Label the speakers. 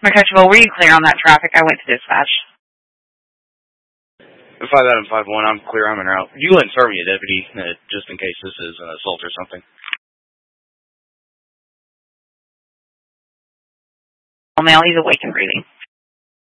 Speaker 1: McCutchevill, were you clear on that traffic? I went to dispatch.
Speaker 2: 5 Adam 5-1, I'm clear, I'm en route. You wouldn't serve me a deputy, just in case this is an assault or something.
Speaker 1: Oh, male, he's awake and breathing.